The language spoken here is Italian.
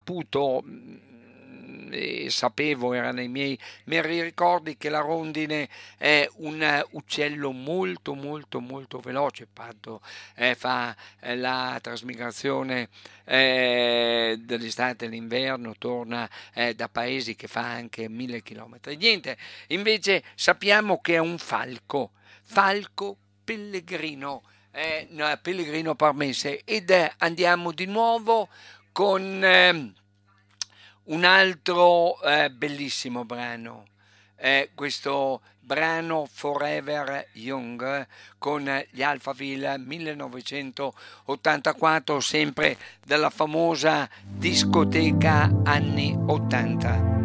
saputo, e sapevo, era nei miei ricordi, che la rondine è un uccello molto molto molto veloce, fa la trasmigrazione dell'estate all'inverno, torna da paesi che fa anche 1000 chilometri. Niente, invece sappiamo che è un falco pellegrino, no, pellegrino parmense, ed andiamo di nuovo con un altro bellissimo brano, questo brano Forever Young, con gli Alphaville 1984, sempre della famosa discoteca anni 80.